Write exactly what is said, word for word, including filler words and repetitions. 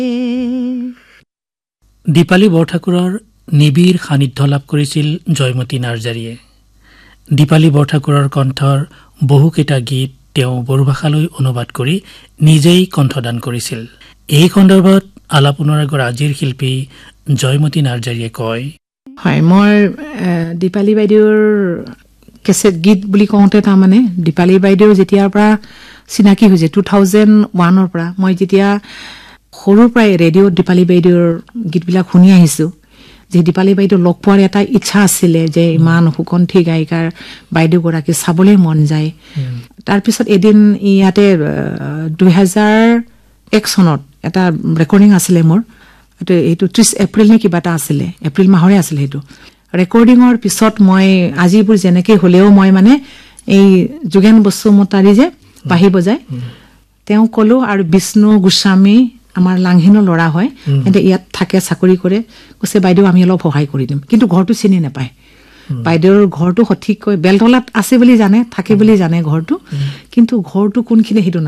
দীপালী বৰঠাকুৰৰ নিবিড় সান্নিধ্য লাভ কৰিছিল জয়মতী নাৰ্জাৰীয়ে। দীপালী বৰঠাকুৰৰ কণ্ঠৰ বহুকেইটা গীত তেওঁ বড়ো ভাষালৈ অনুবাদ কৰি নিজেই কণ্ঠদান কৰিছিল। এই সন্দৰ্ভত আলাপনৰ আগৰ আজিৰ শিল্পী জয়মতী নাৰ্জাৰীয়ে কয়, হয়, মই দীপালী বাইদেউৰ কেছেট গীত বুলি কওঁতে তাৰমানে দীপালী বাইদেউৰ যেতিয়াৰ পৰা চিনাকি হৈছে টু থাউজেণ্ড ওৱানৰ পৰা মই যেতিয়া সৰুৰ পৰাই ৰেডিঅ'ত দীপালী বাইদেউৰ গীতবিলাক শুনি আহিছোঁ, যে দীপালী বাইদেউ লগ পোৱাৰ এটা ইচ্ছা আছিলে যে ইমান সুকণ্ঠী গায়িকাৰ বাইদেউগৰাকী চাবলৈ মন যায়। তাৰপিছত এদিন ইয়াতে দুহেজাৰ এক চনত এটা ৰেকৰ্ডিং আছিলে মোৰ, এইটো এইটো ত্ৰিছ এপ্ৰিল নে কিবা এটা আছিলে, এপ্ৰিল মাহৰে আছিলে সেইটো। ৰেকৰ্ডিঙৰ পিছত মই আজিবোৰ যেনেকৈ হ'লেও মই মানে এই যোগেন বসুমতাৰী যে বাঁহী বজায় তেওঁ ক'লো, আৰু বিষ্ণু গোস্বামী আমাৰ লাংহিনৰ ল'ৰা হয়, কিন্তু ইয়াত থাকে চাকৰি কৰে, কৈছে বাইদেউ আমি অলপ সহায় কৰি দিম, কিন্তু ঘৰটো চিনি নাপায়। বাইদেউৰ ঘৰটো সঠিককৈ বেলতলাত আছে বুলি জানে, থাকে বুলি জানে ঘৰটো, কিন্তু ঘৰটো কোনখিনি সেইটো